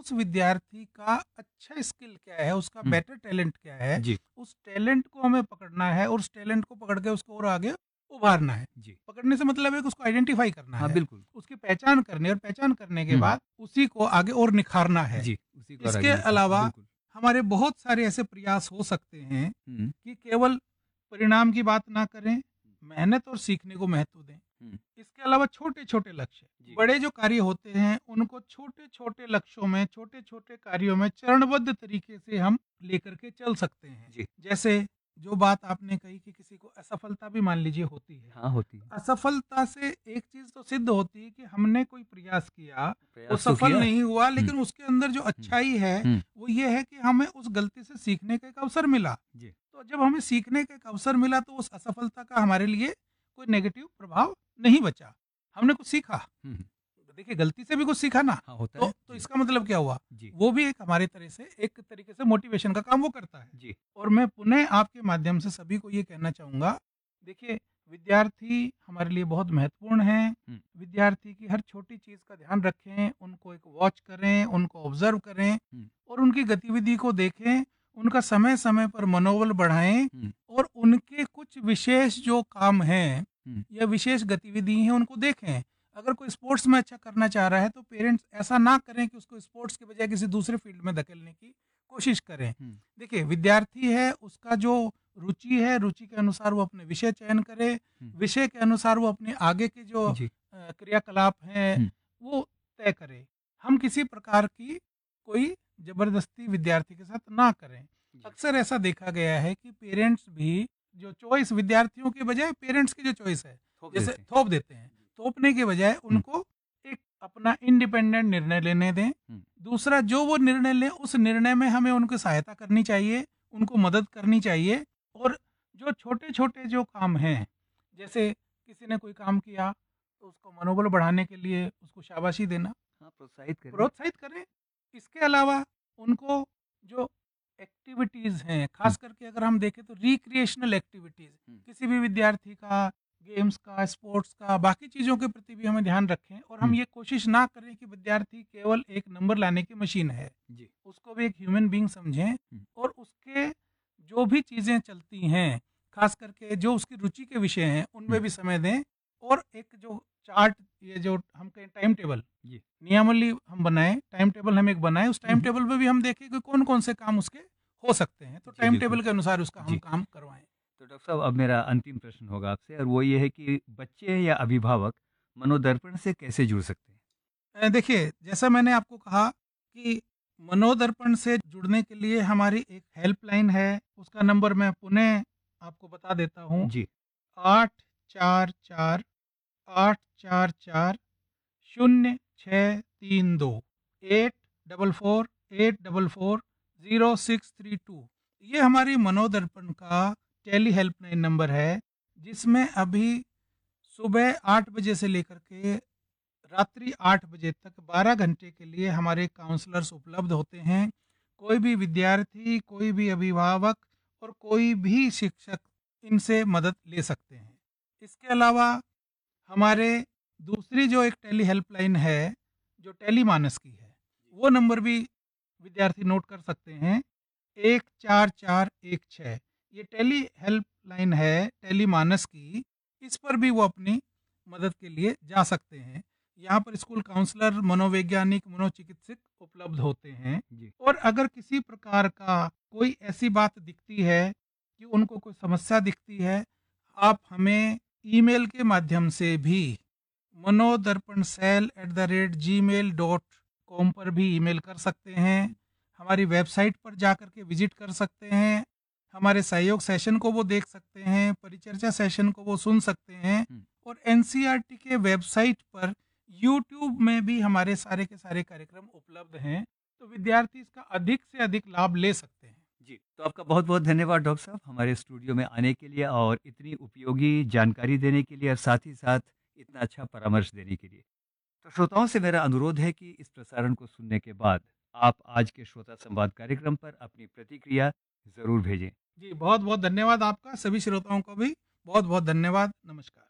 उस विद्यार्थी का अच्छा स्किल क्या है, उसका हुँ, बेटर टैलेंट क्या है, जी, उस टैलेंट को हमें पकड़ना है और उस टैलेंट को पकड़ के उसको और आगे उभारना है। जी। पकड़ने से मतलब है कि उसको आइडेंटिफ़ाई करना हाँ, है, बिल्कुल। उसकी पहचान करनी है और पहचान करने के हुँ, हुँ। बाद उसी को आगे और निखारना है। जी, उसी को और इसके आगे निखारना अलावा बिल्कुल। हमारे बहुत सारे ऐसे प्रयास हो सकते हैं हुँ, कि केवल परिणाम की बात ना करें, मेहनत और सीखने को महत्व दें। हुँ, इसके अलावा छोटे-छोटे लक्ष्य, जी, बड़े जो कार्य होते हैं उनको छोटे-छोटे लक्ष्यों में, छोटे-छोटे कार्यों में चरणबद्ध तरीके से हम लेकर के चल सकते हैं। जी। जैसे जो बात आपने कही कि किसी को असफलता भी मान लीजिए होती है। हाँ, होती है। असफलता से एक चीज़ तो सिद्ध होती है कि हमने कोई प्रयास किया, वो प्रयास तो सफल किया। नहीं हुआ, हुँ, लेकिन उसके अंदर जो हुँ, अच्छाई है, हुँ, वो ये है कि हमें उस गलती से सीखने का एक अवसर मिला। जी। तो जब हमें सीखने का एक अवसर मिला तो उस असफलता का हमारे लिए कोई नेगेटिव प्रभाव नहीं बचा। हमने कुछ सीखा। हुँ, हुँ। देखिए गलती से भी कुछ सीखा ना, हाँ, होता है। तो जी, इसका मतलब क्या हुआ? जी, वो भी एक हमारे तरह से एक तरीके से मोटिवेशन का काम वो करता है। जी। और मैं पुनः आपके माध्यम से सभी को ये कहना चाहूँगा, देखिए विद्यार्थी हमारे लिए बहुत महत्वपूर्ण हैं। हुँ, विद्यार्थी की हर छोटी चीज़ का ध्यान रखें, उनको एक वॉच करें, उनको ऑब्ज़र्व करें हुँ, और उनकी गतिविधि को देखें, उनका समय-समय पर मनोबल बढ़ाएँ हुँ, और उनके कुछ विशेष जो काम हैं हुँ, या विशेष गतिविधि हैं, उनको देखें। अगर कोई स्पोर्ट्स में अच्छा करना चाह रहा है तो पेरेंट्स ऐसा ना करें कि उसको स्पोर्ट्स के बजाय किसी दूसरे फील्ड में धकेलने की कोशिश करें। हुँ, देखिए विद्यार्थी है, उसका जो रुचि है, रुचि के अनुसार वो अपने विषय चयन करे, हुँ, विषय के अनुसार वो अपने आगे के जो जी, क्रियाकलाप हैं हुँ, वो तय करे। हम किसी प्रकार की कोई ज़बरदस्ती विद्यार्थी के साथ ना करें। जी। अक्सर ऐसा देखा गया है कि पेरेंट्स भी जो चॉइस विद्यार्थियों के बजाय पेरेंट्स की जो चॉइस है, थोप जैसे देते हैं। थोप देते हैं। जी। थोपने के बजाय हुँ, उनको एक अपना इंडिपेंडेंट निर्णय लेने दें। हुँ, दूसरा जो वो निर्णय लें उस निर्णय में हमें उनकी सहायता करनी चाहिए, उनको मदद करनी चाहिए और जो छोटे-छोटे जो काम हैं, जैसे किसी ने कोई काम किया तो उसको मनोबल बढ़ाने के लिए उसको शाबाशी देना, हाँ, प्रोत्साहित करें। प्रोत्साहित करें। इसके अलावा उनको जो एक्टिविटीज़ हैं, हुँ, ख़ास करके अगर हम देखें तो रिक्रिएशनल एक्टिविटीज़, हुँ, किसी भी विद्यार्थी का, गेम्स का, स्पोर्ट्स का, बाकी चीज़ों के प्रति भी हमें ध्यान रखें और हम हुँ, ये कोशिश ना करें कि विद्यार्थी केवल एक नंबर लाने की मशीन है। जी, उसको भी एक ह्यूमन बीइंग समझें हुँ, और उसके जो भी चीज़ें चलती हैं, ख़ास करके जो उसकी रुचि के विषय हैं, हुँ, उनमें भी समय दें और एक जो चार्ट, ये जो हम कहें टाइम टेबल, जी। नियमावली हम बनाएँ, टाइम टेबल हम एक बनाएँ, उस हुँ, टाइम हुँ, टेबल पे भी हम देखें कि कौन-कौन से काम उसके हो सकते हैं, तो जी, टाइम बिल्कुल। टेबल के अनुसार उसका हम जी। काम करवाएँ। तो डॉक्टर साहब अब मेरा अंतिम प्रश्न होगा आपसे और वो ये है कि बच्चे या अभिभावक मनोदर्पण से कैसे जुड़ सकते हैं? देखिए, जैसा मैंने आपको कहा कि मनोदर्पण से जुड़ने के लिए हमारी एक हेल्पलाइन है, उसका नंबर मैं पुनः आपको बता देता हूँ, जी, 844 844 0632 844-844-0632। ये हमारी मनोदर्पण का टेली हेल्पलाइन नंबर है, जिसमें अभी सुबह 8 बजे से लेकर के रात्रि 8 बजे तक 12 घंटे के लिए हमारे काउंसलर्स उपलब्ध होते हैं। कोई भी विद्यार्थी, कोई भी अभिभावक और कोई भी शिक्षक इनसे मदद ले सकते हैं। इसके अलावा हमारे दूसरी जो एक टेली हेल्पलाइन है, जो टेलीमानस की है, वो नंबर भी विद्यार्थी नोट कर सकते हैं, 14416। ये टेली हेल्पलाइन है टेलीमानस की, इस पर भी वो अपनी मदद के लिए जा सकते हैं। यहाँ पर स्कूल काउंसलर, मनोवैज्ञानिक, मनोचिकित्सक उपलब्ध होते हैं जी, और अगर किसी प्रकार का कोई ऐसी बात दिखती है कि उनको कोई समस्या दिखती है, आप हमें ईमेल के माध्यम से भी मनोदर्पण@gmail.com पर भी ईमेल कर सकते हैं। हमारी वेबसाइट पर जाकर के विजिट कर सकते हैं। हमारे सहयोग सेशन को वो देख सकते हैं, परिचर्चा सेशन को वो सुन सकते हैं हुँ, और एनसीईआरटी के वेबसाइट पर यूट्यूब में भी हमारे सारे के सारे कार्यक्रम उपलब्ध हैं, तो विद्यार्थी इसका अधिक से अधिक लाभ ले सकते हैं। जी। तो आपका बहुत-बहुत धन्यवाद डॉक्टर साहब हमारे स्टूडियो में आने के लिए और इतनी उपयोगी जानकारी देने के लिए और साथ ही साथ इतना अच्छा परामर्श देने के लिए। तो श्रोताओं से मेरा अनुरोध है कि इस प्रसारण को सुनने के बाद आप आज के श्रोता संवाद कार्यक्रम पर अपनी प्रतिक्रिया ज़रूर भेजें। जी, बहुत-बहुत धन्यवाद आपका, सभी श्रोताओं को भी बहुत-बहुत धन्यवाद। नमस्कार।